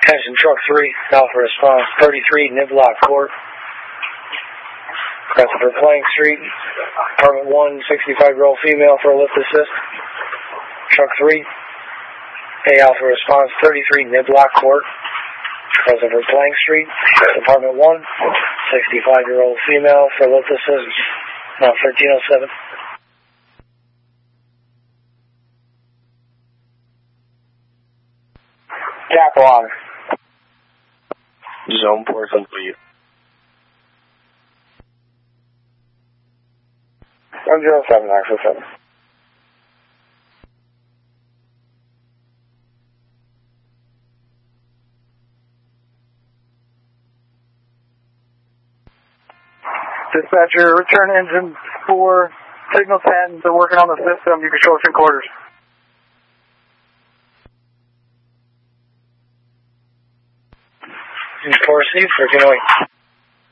Attention truck 3, Alpha response 33, Niblock Court. Christopher Plank Street, apartment 1, 65-year-old female for a lift assist. Truck 3, A Alpha response 33, Niblock Court. Christopher Plank Street, apartment 1, 65-year-old female for lift assist. Now 1307. Jackal on. Zone port complete. 107, Axel 7. Dispatcher, return engine 4, signal 10, they're working on the system, you can show us in quarters. Four received, 1308.